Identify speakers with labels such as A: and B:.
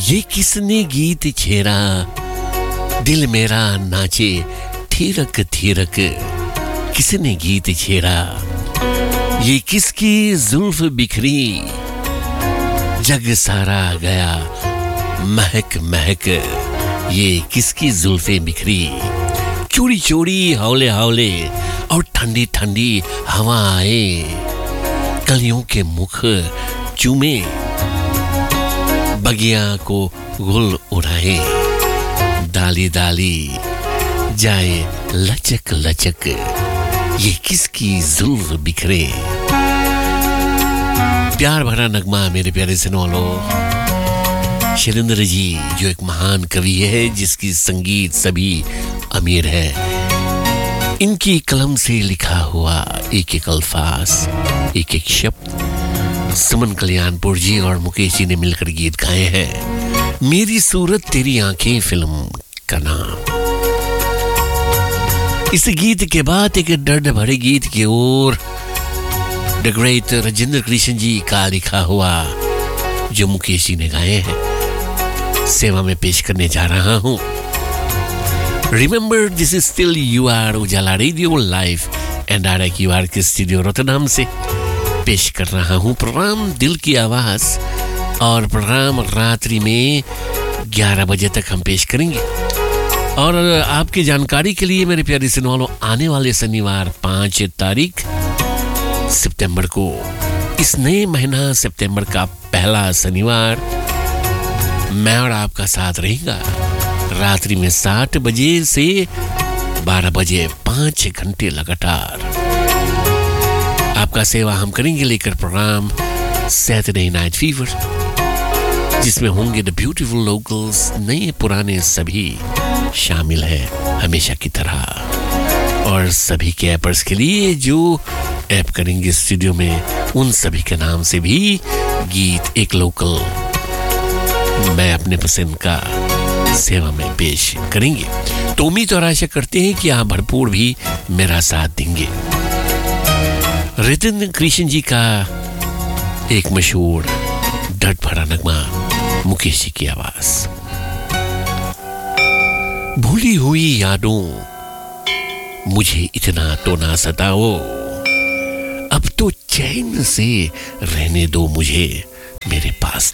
A: ये किसने गीत छेड़ा, दिल मेरा नाचे थिरक थिरक, किसने गीत छेड़ा, ये किसकी जुल्फ बिखरी, जग सारा गया महक महक, ये किसकी जुल्फें बिखरी, चोरी चोरी हौले हौले और ठंडी ठंडी हवा आए, कलियों के मुख चूमे, बगिया को गुल उड़ाए, डाली डाली जाए लचक लचक, ये किसकी जुल्फ बिखरे। प्यार भरा नगमा मेरे प्यारे सुनो वालों, शैलेंद्र जी जो एक महान कवि है जिसकी संगीत सभी अमीर है, इनकी कलम से लिखा हुआ एक एक अल्फाज, एक एक शब्द सुमन कल्याणपुर जी और मुकेश जी ने मिलकर गीत गाए हैं। मेरी सूरत तेरी आंखें फिल्म का नाम। इस गीत के बाद एक दर्द भरे गीत की ओर द ग्रेट राजेंद्र कृष्ण जी का लिखा हुआ जो मुकेश जी ने गाए हैं सेवा में पेश करने जा रहा हूं। Remember this is still you are Ujala radio live and direct you are के स्टूडियो रोटरडम से पेश कर रहा हूं प्रोग्राम दिल की आवाज, और प्रोग्राम रात्रि में 11 बजे तक हम पेश करेंगे। और आपकी जानकारी के लिए मेरे प्यारे सुनने वालों, आने वाले शनिवार 5 तारीख सितंबर को, इस नए महीना सितंबर का पहला शनिवार, मैं और आपका साथ रहेगा रात्रि में 7 बजे से 12 बजे 5 घंटे लगातार आपका सेवा हम करेंगे लेकर प्रोग्राम सैटरडे नाइट फीवर, जिसमें होंगे द ब्यूटीफुल लोकल्स, नए पुराने सभी शामिल है हमेशा की तरह। और सभी के ऐपर्स के लिए जो ऐप करेंगे स्टूडियो में, उन सभी के नाम से भी गीत एक लोकल मैं अपने पसंद का सेवा में पेश करेंगे। तो उम्मीद और आशा करते हैं कि आप भरपूर भी मेरा साथ देंगे। राजेंद्र कृष्ण जी का एक मशहूर दर्द भरा नगमा, मुकेश जी की आवाज। भूली हुई यादों मुझे इतना तो ना सताओ, अब तो चैन से रहने दो मुझे मेरे पास